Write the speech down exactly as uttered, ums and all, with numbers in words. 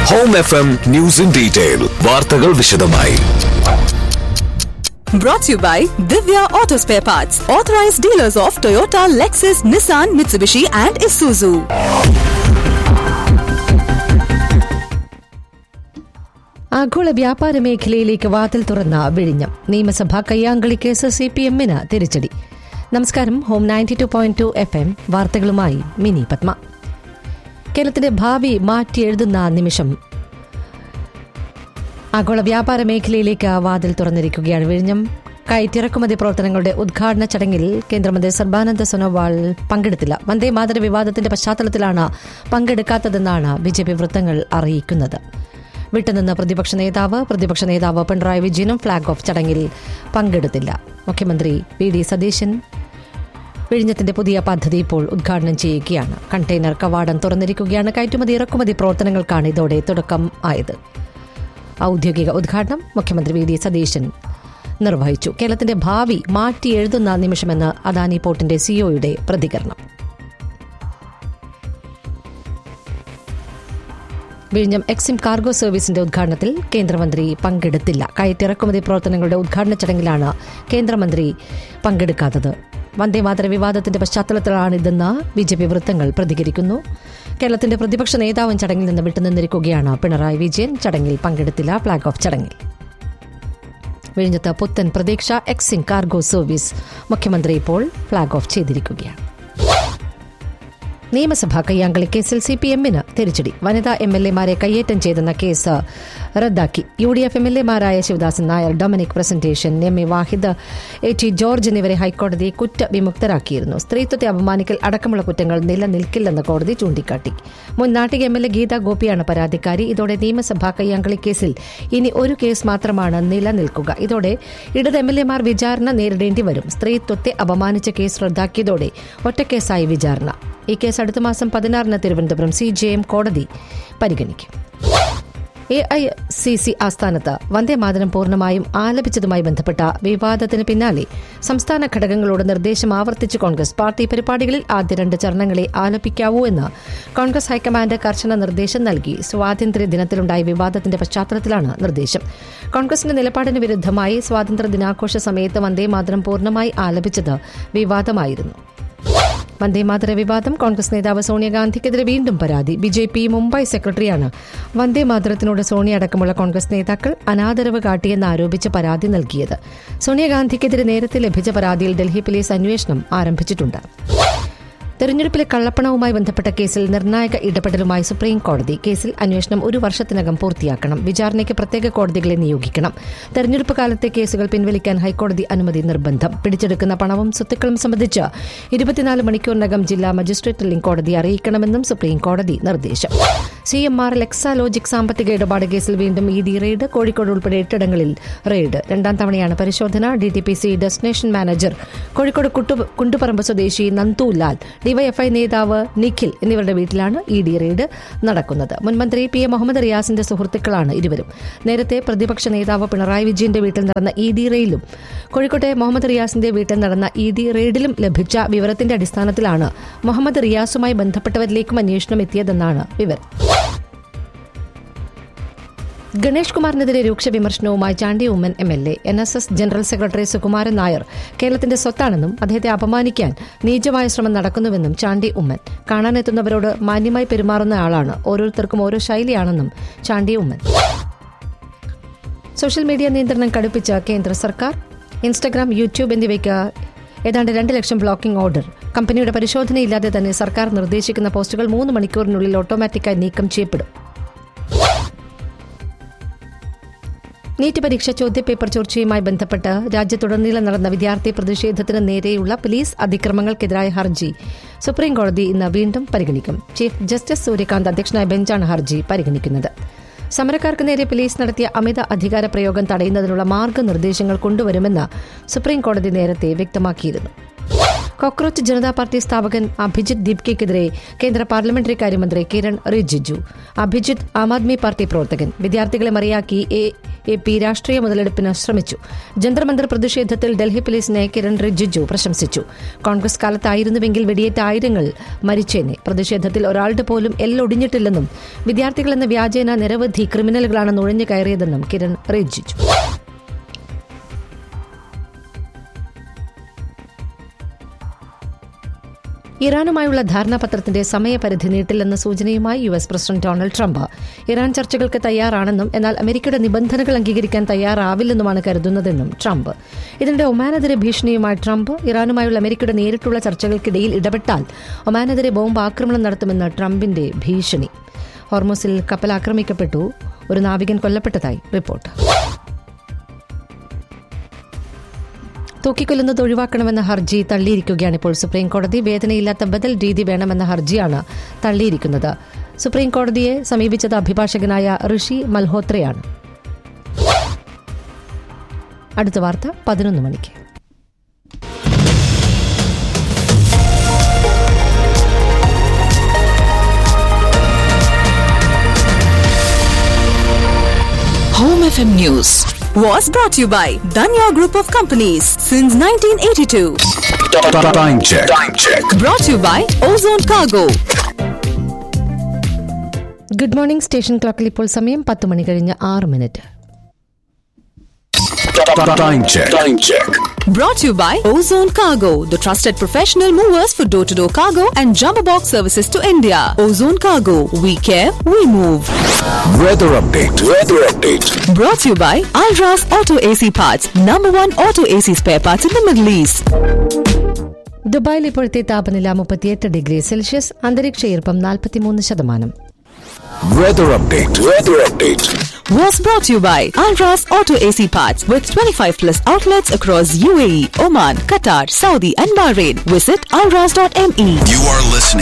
Home F M News in Detail. വാർത്തകൾ വിശദമായി. Brought to you by Divya Auto Spare Parts, authorized dealers of Toyota, Lexus, Nissan, Mitsubishi and Isuzu. ആഗോള വ്യാപാര മേഖലയിലേക്ക് വാതിൽ തുറന്ന വിഴിഞ്ഞം. നിയമസഭാ കയ്യാങ്കളി കേസ് സി പി എമ്മിന് തിരിച്ചടി. നമസ്കാരം. Home ninety two point two F M വാർത്തകളുമായി മിനി പത്മ. കേരളത്തിന്റെ ഭാവി മാറ്റിയെഴുതുന്ന നിമിഷം. ആഗോള വ്യാപാര മേഖലയിലേക്ക് വാതിൽ തുറന്നിരിക്കുകയാണ് വിഴിഞ്ഞം. കയറ്റിറക്കുമതി പ്രവർത്തനങ്ങളുടെ ഉദ്ഘാടന ചടങ്ങിൽ കേന്ദ്രമന്ത്രി സർബാനന്ദ സോനോവാൾ പങ്കെടുത്തില്ല. വന്ദേ മാതര വിവാദത്തിന്റെ പശ്ചാത്തലത്തിലാണ് പങ്കെടുക്കാത്തതെന്നാണ് ബി ജെ പി വൃത്തങ്ങൾ അറിയിക്കുന്നത്. വിട്ടുനിന്ന് പ്രതിപക്ഷ നേതാവ് പ്രതിപക്ഷ നേതാവ് പിണറായി വിജയനും ഫ്ളാഗ് ഓഫ് ചടങ്ങിൽ പങ്കെടുത്തില്ല. മുഖ്യമന്ത്രി വി ഡി സതീശൻ വിഴിഞ്ഞത്തിന്റെ പുതിയ പദ്ധതി ഇപ്പോൾ ഉദ്ഘാടനം ചെയ്യുകയാണ്. കണ്ടെയ്നർ കവാടം തുറന്നിരിക്കുകയാണ്. കയറ്റുമതി ഇറക്കുമതി പ്രവർത്തനങ്ങൾക്കാണ് ഇതോടെ തുടക്കം ആയത്. ഔദ്യോഗിക ഉദ്ഘാടനം മുഖ്യമന്ത്രി വി ഡി സതീശൻ നിർവഹിച്ചു. കേരളത്തിന്റെ ഭാവി മാറ്റി എഴുതുന്ന നിമിഷമെന്ന് അദാനി പോർട്ടിന്റെ സിഇഒയുടെ പ്രതികരണം. വിഴിഞ്ഞം എക്സിം കാർഗോ സർവീസിന്റെ ഉദ്ഘാടനത്തിൽ കേന്ദ്രമന്ത്രി പങ്കെടുത്തില്ല. കയറ്റിറക്കുമതി പ്രവർത്തനങ്ങളുടെ ഉദ്ഘാടന ചടങ്ങിലാണ് കേന്ദ്രമന്ത്രി പങ്കെടുക്കാത്തത്. വന്ദേമാതര വിവാദത്തിന്റെ പശ്ചാത്തലത്തിലാണിതെന്ന് ബി ജെ പി വൃത്തങ്ങൾ പ്രതികരിക്കുന്നു. കേരളത്തിന്റെ പ്രതിപക്ഷ നേതാവും ചടങ്ങിൽ നിന്ന് വിട്ടുനിന്നിരിക്കുകയാണ് പിണറായി വിജയൻ. ചടങ്ങിൽ പങ്കെടുത്തില്ല. ഫ്ളാഗ് ഓഫ് ചടങ്ങിൽ വിഴിഞ്ഞത്ത് പുത്തൻ പ്രതീക്ഷ എക്സിം കാർഗോ സർവീസ് മുഖ്യമന്ത്രി ഇപ്പോൾ ഫ്ളാഗ് ഓഫ് ചെയ്തിരിക്കുകയാണ്. നിയമസഭാ കയ്യാങ്കളി കേസിൽ സി പി എമ്മിന് തിരിച്ചടി. വനിതാ എം എൽ എമാരെ കയ്യേറ്റം ചെയ്തെന്ന കേസ് റദ്ദാക്കി. U D F M L എമാരായ Sivadasan Nair, Dominic presentation, M A Wahid, A T George എന്നിവരെ ഹൈക്കോടതി കുറ്റവിമുക്തരാക്കിയിരുന്നു. സ്ത്രീത്വത്തെ അപമാനിക്കൽ അടക്കമുള്ള കുറ്റങ്ങൾ നിലനിൽക്കില്ലെന്ന് കോടതി ചൂണ്ടിക്കാട്ടി. മുൻ Nattika M L A Gita ഗോപിയാണ് പരാതിക്കാരി. ഇതോടെ നിയമസഭാ കയ്യാങ്കളി കേസിൽ ഇനി ഒരു കേസ് മാത്രമാണ് നിലനിൽക്കുക. ഇതോടെ ഇടത് എം എൽ എമാർ വിചാരണ നേരിടേണ്ടി വരും. സ്ത്രീത്വത്തെ അപമാനിച്ച കേസ് റദ്ദാക്കിയതോടെ ഒറ്റക്കേസായി വിചാരണ. ഈ കേസ് അടുത്ത മാസം പതിനാറിന് തിരുവനന്തപുരം സി ജെ എം കോടതി പരിഗണിക്കും. എ ഐ സി സി ആസ്ഥാനത്ത് വന്ദേമാതരം പൂർണ്ണമായും ആലപിച്ചതുമായി ബന്ധപ്പെട്ട വിവാദത്തിന് പിന്നാലെ സംസ്ഥാന ഘടകങ്ങളോട് നിർദ്ദേശം ആവർത്തിച്ച് കോൺഗ്രസ്. പാർട്ടി പരിപാടികളിൽ ആദ്യ രണ്ട് ചരണങ്ങളെ ആലപിക്കാവൂ എന്ന് കോൺഗ്രസ് ഹൈക്കമാൻഡ് കർശന നിർദ്ദേശം നൽകി. സ്വാതന്ത്ര്യ ദിനത്തിലുണ്ടായ വിവാദത്തിന്റെ പശ്ചാത്തലത്തിലാണ് നിർദ്ദേശം. കോൺഗ്രസിന്റെ നിലപാടിന് വിരുദ്ധമായി സ്വാതന്ത്ര്യ ദിനാഘോഷ സമയത്ത് വന്ദേമാതരം പൂർണ്ണമായി ആലപിച്ചത് വിവാദമായിരുന്നു. വന്ദേമാതര വിവാദം. കോൺഗ്രസ് നേതാവ് സോണിയാഗാന്ധിക്കെതിരെ വീണ്ടും പരാതി. ബി ജെ പി മുംബൈ സെക്രട്ടറിയാണ് വന്ദേമാതരത്തിനോട് സോണിയ അടക്കമുള്ള കോൺഗ്രസ് നേതാക്കൾ അനാദരവ് കാട്ടിയെന്ന് ആരോപിച്ച് പരാതി നൽകിയത്. സോണിയാഗാന്ധിക്കെതിരെ നേരത്തെ ലഭിച്ച പരാതിയിൽ ഡൽഹി പോലീസ് അന്വേഷണം ആരംഭിച്ചിട്ടുണ്ട്. തെരഞ്ഞെടുപ്പിലെ കള്ളപ്പണവുമായി ബന്ധപ്പെട്ട കേസിൽ നിർണായക ഇടപെടലുമായി സുപ്രീം കോടതി. കേസിൽ അന്വേഷണം ഒരു വർഷത്തിനകം പൂർത്തിയാക്കണം. വിചാരണയ്ക്ക് പ്രത്യേക കോടതികളെ നിയോഗിക്കണം. തെരഞ്ഞെടുപ്പ് കാലത്തെ കേസുകൾ പിൻവലിക്കാൻ ഹൈക്കോടതി അനുമതി നിർബന്ധം. പിടിച്ചെടുക്കുന്ന പണവും സ്വത്തുക്കളും സംബന്ധിച്ച് ഇരുപത്തിനാല് മണിക്കൂറിനകം ജില്ലാ മജിസ്ട്രേറ്റ് കോടതി അറിയിക്കണമെന്നും സുപ്രീം കോടതി നിർദ്ദേശം. സി എം ആർ എക്സാലോജിക് സാമ്പത്തിക ഇടപാട് കേസിൽ വീണ്ടും ഇ ഡി റെയ്ഡ്. കോഴിക്കോട് ഉൾപ്പെടെ എട്ടിടങ്ങളിൽ റെയ്ഡ്. രണ്ടാം തവണയാണ് പരിശോധന. D T P C destination manager Kozhikode Kunduparamba സ്വദേശി നന്ദുലാൽ, ഡിവൈഎഫ്ഐ നേതാവ് നിഖിൽ എന്നിവരുടെ വീട്ടിലാണ് ഇ ഡി റെയ്ഡ് നടക്കുന്നത്. മുൻമന്ത്രി പി എ മുഹമ്മദ് റിയാസിന്റെ സുഹൃത്തുക്കളാണ് ഇരുവരും. നേരത്തെ പ്രതിപക്ഷ നേതാവ് പിണറായി വിജയന്റെ വീട്ടിൽ നടന്ന ഇ ഡി റെയ്ഡിലും കോഴിക്കോട്ടെ മുഹമ്മദ് റിയാസിന്റെ വീട്ടിൽ നടന്ന ഇ ഡി റെയ്ഡിലും ലഭിച്ച വിവരത്തിന്റെ അടിസ്ഥാനത്തിലാണ് മുഹമ്മദ് റിയാസുമായി ബന്ധപ്പെട്ടവരിലേക്കും അന്വേഷണം എത്തിയതെന്നാണ് വിവരം. ഗണേഷ് കുമാറിനെതിരെ രൂക്ഷ വിമർശനവുമായി Chandy Oommen M L A. N S S general secretary Sukumaran Nair കേരളത്തിന്റെ സ്വത്താണെന്നും അദ്ദേഹത്തെ അപമാനിക്കാൻ നീചമായ ശ്രമം നടക്കുന്നുവെന്നും ചാണ്ടി ഉമ്മൻ. കാണാനെത്തുന്നവരോട് മാന്യമായി പെരുമാറുന്ന ആളാണ്. ഓരോരുത്തർക്കും ഓരോ ശൈലിയാണെന്നും ചാണ്ടി ഉമ്മൻ. സോഷ്യൽ മീഡിയ നിയന്ത്രണം കടുപ്പിച്ച കേന്ദ്ര സർക്കാർ. ഇൻസ്റ്റഗ്രാം, യൂട്യൂബ് എന്നിവയ്ക്ക് ഏതാണ്ട് രണ്ട് ലക്ഷം ബ്ലോക്കിംഗ് ഓർഡർ. കമ്പനിയുടെ പരിശോധനയില്ലാതെ തന്നെ സർക്കാർ നിർദ്ദേശിക്കുന്ന പോസ്റ്റുകൾ മൂന്ന് മണിക്കൂറിനുള്ളിൽ ഓട്ടോമാറ്റിക്കായി നീക്കം ചെയ്യപ്പെടും. നീറ്റ് പരീക്ഷ ചോദ്യപേപ്പർ ചോർച്ചയുമായി ബന്ധപ്പെട്ട് രാജ്യത്തുടനീളം നടന്ന വിദ്യാർത്ഥി പ്രതിഷേധത്തിന് നേരെയുള്ള പോലീസ് അതിക്രമങ്ങൾക്കെതിരായ ഹർജി സുപ്രീംകോടതി ഇന്ന് വീണ്ടും പരിഗണിക്കും. ചീഫ് ജസ്റ്റിസ് സൂര്യകാന്ത് അധ്യക്ഷനായ ബെഞ്ചാണ് ഹർജി പരിഗണിക്കുന്നത്. സമരക്കാർക്ക് നേരെ പോലീസ് നടത്തിയ അമിത അധികാര പ്രയോഗം തടയുന്നതിനുള്ള മാർഗനിർദ്ദേശങ്ങൾ കൊണ്ടുവരുമെന്ന് സുപ്രീംകോടതി നേരത്തെ വ്യക്തമാക്കിയിരുന്നു. കോക്രോച്ച് ജനതാ പാർട്ടി സ്ഥാപകൻ അഭിജിത്ത് ദീപ്കയ്ക്കെതിരെ കേന്ദ്ര പാർലമെന്ററി കാര്യമന്ത്രി കിരൺ റിജിജു. അഭിജിത്ത് ആം ആദ്മി പാർട്ടി പ്രവർത്തകൻ. വിദ്യാർത്ഥികളെ മറിയാക്കി എ എ പി രാഷ്ട്രീയ മുതലെടുപ്പിന് ശ്രമിച്ചു. ജന്തർ മന്ദർ പ്രതിഷേധത്തിൽ ഡൽഹി പോലീസിനെ കിരൺ റിജിജു പ്രശംസിച്ചു. കോൺഗ്രസ് കാലത്തായിരുന്നുവെങ്കിൽ വെടിയേറ്റ ആയിരങ്ങൾ മരിച്ചേനെ. പ്രതിഷേധത്തിൽ ഒരാളുടെ പോലും എല്ലൊടിഞ്ഞിട്ടില്ലെന്നും വിദ്യാർത്ഥികളെന്ന വ്യാജേന നിരവധി ക്രിമിനലുകളാണ് നുഴഞ്ഞു കയറിയതെന്നും കിരൺ റിജിജു. ഇറാനുമായുള്ള ധാരണാപത്രത്തിന്റെ സമയപരിധി നീട്ടില്ലെന്ന സൂചനയുമായി U S president Donald Trump. Iran ചർച്ചകൾക്ക് തയ്യാറാണെന്നും എന്നാൽ അമേരിക്കയുടെ നിബന്ധനകൾ അംഗീകരിക്കാൻ തയ്യാറാവില്ലെന്നുമാണ് കരുതുന്നതെന്നും ട്രംപ്. ഇതിനിടെ ഒമാനെതിരെ ഭീഷണിയുമായി ട്രംപ്. ഇറാനുമായുള്ള അമേരിക്കയുടെ നേരിട്ടുള്ള ചർച്ചകൾക്കിടയിൽ ഇടപെട്ടാൽ ഒമാനെതിരെ ബോംബ് ആക്രമണം നടത്തുമെന്ന് ട്രംപിന്റെ ഭീഷണി. ഹോർമൂസിൽ കപ്പൽ ആക്രമിക്കപ്പെട്ടു. ഒരു നാവികൻ കൊല്ലപ്പെട്ടതായി റിപ്പോർട്ട്. തൂക്കിക്കൊല്ലുന്നത് ഒഴിവാക്കണമെന്ന ഹർജി തള്ളിയിരിക്കുകയാണ് ഇപ്പോൾ സുപ്രീംകോടതി. വേദനയില്ലാത്ത ബദൽ രീതി വേണമെന്ന ഹർജിയാണ് തള്ളിയിരിക്കുന്നത്. സുപ്രീംകോടതിയെ സമീപിച്ചത് അഭിഭാഷകനായ ഋഷി മൽഹോത്രയാണ്. അടുത്ത വാർത്ത പതിനൊന്ന് മണിക്ക്. Home F M News was brought to you by Danya Group of Companies since nineteen eighty-two. Time check. Time check. Brought to you by Ozone Cargo. Good morning. Station ക്ലോക്കിൽ ഇപ്പോൾ സമയം പത്ത് മണി കഴിഞ്ഞ് ആറ് minute. Time check. Time check. Brought to you by Ozone Cargo, the trusted professional movers for door-to-door cargo and jumbo box services to India. Ozone Cargo, we care, we move. Weather update. Weather update. Brought to you by Alras Auto A C Parts, number one auto A C spare parts in the Middle East. ദുബായിൽ ഇപ്പോഴത്തെ താപനില മുപ്പത്തിയെട്ട് degree Celsius. അന്തരീക്ഷ ഈർപ്പം നാൽപ്പത്തിമൂന്ന് ശതമാനം. Weather update. Weather update. Was brought to you by Alras Auto A C Parts with twenty-five plus outlets across U A E, Oman, Qatar, Saudi and Bahrain. Visit alras dot m e. You are listening